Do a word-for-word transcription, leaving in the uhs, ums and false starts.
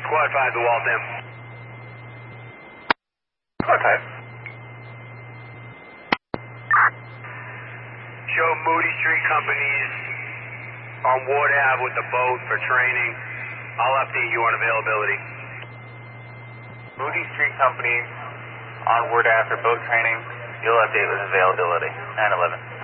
Squad five to Waltham. Squad five. Show Moody Street Companies on Ward Ave with the boat for training. I'll update you on availability. Moody Street Company on Ward Ave for boat training. You'll update with availability. nine eleven.